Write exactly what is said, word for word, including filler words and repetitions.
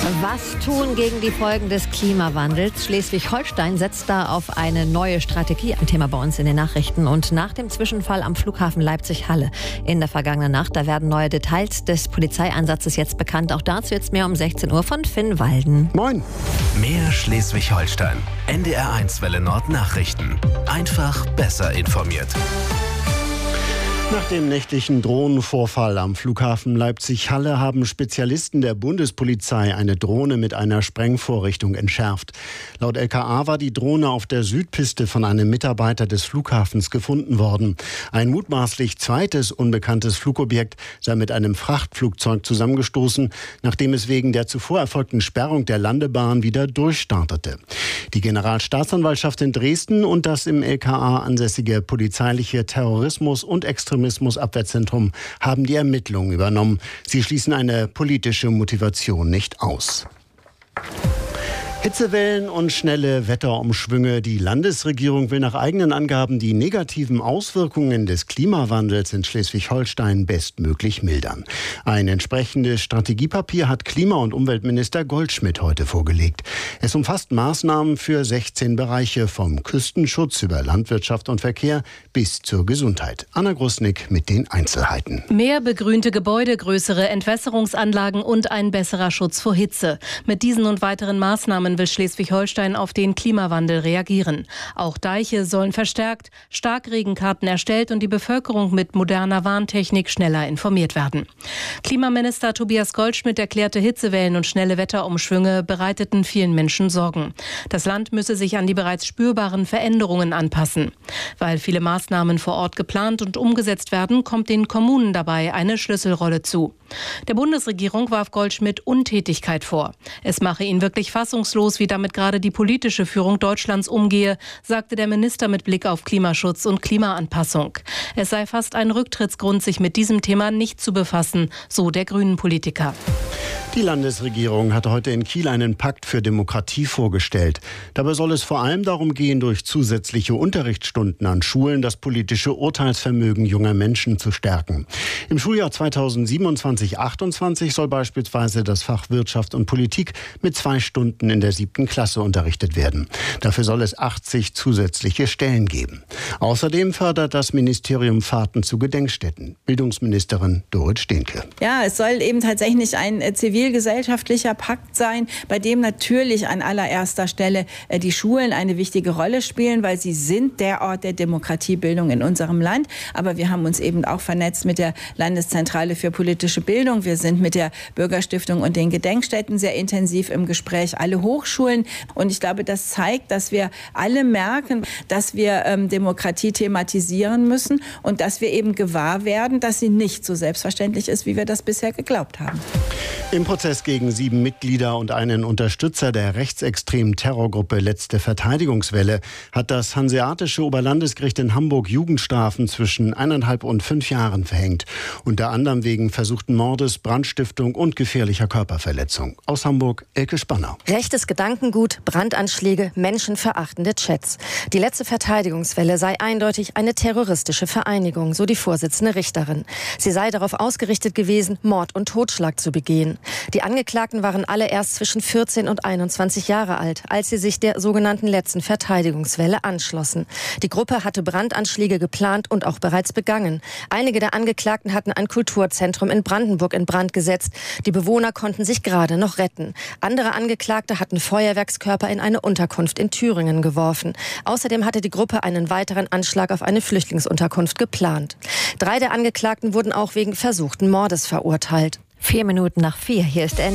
Was tun gegen die Folgen des Klimawandels? Schleswig-Holstein setzt da auf eine neue Strategie, ein Thema bei uns in den Nachrichten. Und nach dem Zwischenfall am Flughafen Leipzig-Halle in der vergangenen Nacht, da werden neue Details des Polizeieinsatzes jetzt bekannt. Auch dazu jetzt mehr um sechzehn Uhr von Finn Walden. Moin. Mehr Schleswig-Holstein. N D R eins Welle Nord Nachrichten. Einfach besser informiert. Nach dem nächtlichen Drohnenvorfall am Flughafen Leipzig-Halle haben Spezialisten der Bundespolizei eine Drohne mit einer Sprengvorrichtung entschärft. Laut L K A war die Drohne auf der Südpiste von einem Mitarbeiter des Flughafens gefunden worden. Ein mutmaßlich zweites unbekanntes Flugobjekt sei mit einem Frachtflugzeug zusammengestoßen, nachdem es wegen der zuvor erfolgten Sperrung der Landebahn wieder durchstartete. Die Generalstaatsanwaltschaft in Dresden und das im L K A ansässige polizeiliche Terrorismus- und Extremismusabwehrzentrum haben die Ermittlungen übernommen. Sie schließen eine politische Motivation nicht aus. Hitzewellen und schnelle Wetterumschwünge. Die Landesregierung will nach eigenen Angaben die negativen Auswirkungen des Klimawandels in Schleswig-Holstein bestmöglich mildern. Ein entsprechendes Strategiepapier hat Klima- und Umweltminister Goldschmidt heute vorgelegt. Es umfasst Maßnahmen für sechzehn Bereiche, vom Küstenschutz über Landwirtschaft und Verkehr bis zur Gesundheit. Anna Grusnick mit den Einzelheiten. Mehr begrünte Gebäude, größere Entwässerungsanlagen und ein besserer Schutz vor Hitze. Mit diesen und weiteren Maßnahmen will Schleswig-Holstein auf den Klimawandel reagieren. Auch Deiche sollen verstärkt, Starkregenkarten erstellt und die Bevölkerung mit moderner Warntechnik schneller informiert werden. Klimaminister Tobias Goldschmidt erklärte, Hitzewellen und schnelle Wetterumschwünge bereiteten vielen Menschen Sorgen. Das Land müsse sich an die bereits spürbaren Veränderungen anpassen. Weil viele Maßnahmen vor Ort geplant und umgesetzt werden, kommt den Kommunen dabei eine Schlüsselrolle zu. Der Bundesregierung warf Goldschmidt Untätigkeit vor. Es mache ihn wirklich fassungslos, wie damit gerade die politische Führung Deutschlands umgehe, sagte der Minister mit Blick auf Klimaschutz und Klimaanpassung. Es sei fast ein Rücktrittsgrund, sich mit diesem Thema nicht zu befassen, so der Grünen-Politiker. Die Landesregierung hat heute in Kiel einen Pakt für Demokratie vorgestellt. Dabei soll es vor allem darum gehen, durch zusätzliche Unterrichtsstunden an Schulen das politische Urteilsvermögen junger Menschen zu stärken. Im Schuljahr zweitausendsiebenundzwanzig achtundzwanzig soll beispielsweise das Fach Wirtschaft und Politik mit zwei Stunden in der siebten Klasse unterrichtet werden. Dafür soll es achtzig zusätzliche Stellen geben. Außerdem fördert das Ministerium Fahrten zu Gedenkstätten. Bildungsministerin Dorit Stehnke. Ja, es soll eben tatsächlich ein zivilgesellschaftlicher Pakt sein, bei dem natürlich an allererster Stelle die Schulen eine wichtige Rolle spielen, weil sie sind der Ort der Demokratiebildung in unserem Land. Aber wir haben uns eben auch vernetzt mit der Landeszentrale für politische Bildung. Wir sind mit der Bürgerstiftung und den Gedenkstätten sehr intensiv im Gespräch, alle Hochschulen. Und ich glaube, das zeigt, dass wir alle merken, dass wir ähm, Demokratie thematisieren müssen und dass wir eben gewahr werden, dass sie nicht so selbstverständlich ist, wie wir das bisher geglaubt haben. Im Prozess gegen sieben Mitglieder und einen Unterstützer der rechtsextremen Terrorgruppe Letzte Verteidigungswelle hat das Hanseatische Oberlandesgericht in Hamburg Jugendstrafen zwischen eineinhalb und fünf Jahren verhängt. Unter anderem wegen versuchten Mordes, Brandstiftung und gefährlicher Körperverletzung. Aus Hamburg, Elke Spanner. Rechtes Gedankengut, Brandanschläge, menschenverachtende Chats. Die Letzte Verteidigungswelle sei eindeutig eine terroristische Vereinigung, so die Vorsitzende Richterin. Sie sei darauf ausgerichtet gewesen, Mord und Totschlag zu begehen. Die Angeklagten waren alle erst zwischen vierzehn und einundzwanzig Jahre alt, als sie sich der sogenannten Letzten Verteidigungswelle anschlossen. Die Gruppe hatte Brandanschläge geplant und auch bereits begangen. Einige der Angeklagten hatten ein Kulturzentrum in Brandenburg in Brand gesetzt. Die Bewohner konnten sich gerade noch retten. Andere Angeklagte hatten Feuerwerkskörper in eine Unterkunft in Thüringen geworfen. Außerdem hatte die Gruppe einen weiteren Anschlag auf eine Flüchtlingsunterkunft geplant. Drei der Angeklagten wurden auch wegen versuchten Mordes verurteilt. Vier Minuten nach vier. Hier ist N